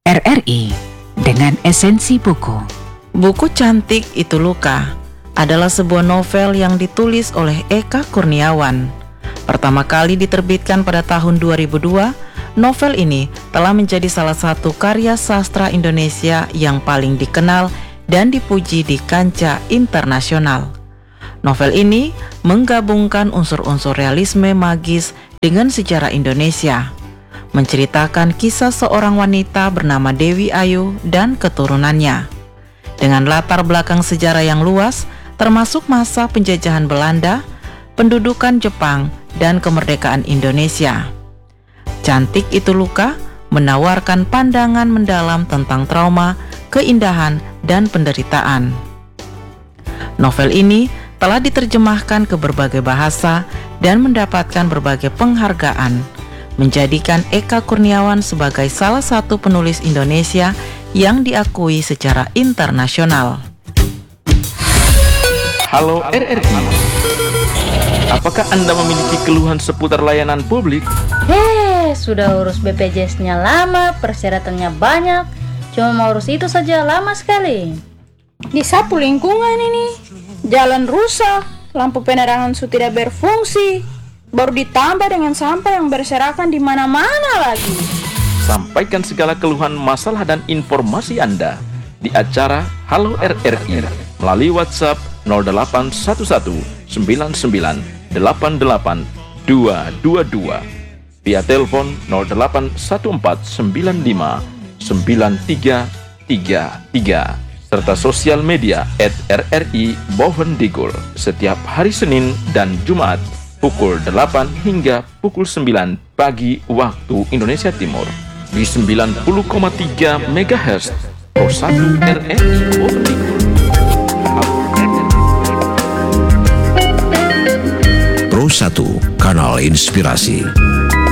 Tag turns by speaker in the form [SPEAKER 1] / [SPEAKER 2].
[SPEAKER 1] RRI dengan esensi buku.
[SPEAKER 2] Buku Cantik Itu Luka adalah sebuah novel yang ditulis oleh Eka Kurniawan. Pertama kali diterbitkan pada tahun 2002, novel ini telah menjadi salah satu karya sastra Indonesia yang paling dikenal dan dipuji di kancah internasional. Novel ini menggabungkan unsur-unsur realisme magis dengan sejarah Indonesia, menceritakan kisah seorang wanita bernama Dewi Ayu dan keturunannya. Dengan latar belakang sejarah yang luas, termasuk masa penjajahan Belanda, pendudukan Jepang, dan kemerdekaan Indonesia. Cantik Itu Luka menawarkan pandangan mendalam tentang trauma, keindahan, dan penderitaan. Novel ini telah diterjemahkan ke berbagai bahasa dan mendapatkan berbagai penghargaan, menjadikan Eka Kurniawan sebagai salah satu penulis Indonesia yang diakui secara internasional.
[SPEAKER 3] Halo RRI, apakah Anda memiliki keluhan seputar layanan publik?
[SPEAKER 4] Sudah urus BPJS-nya lama, persyaratannya banyak, cuma mau urus itu saja lama sekali.
[SPEAKER 5] Disapu lingkungan ini, jalan rusak, lampu penerangan tidak berfungsi, baru ditambah dengan sampah yang berserakan di mana-mana lagi.
[SPEAKER 3] Sampaikan segala keluhan, masalah, dan informasi Anda di acara Halo RRI melalui WhatsApp 0811 99 88 222, via telepon 0814 95 9333, serta sosial media @RRI Bovendigul setiap hari Senin dan Jumat pukul 8 hingga pukul 9 pagi waktu Indonesia Timur di 90,3 MHz Pro 1 RRI Bovendigul.
[SPEAKER 6] Pro 1, kanal inspirasi.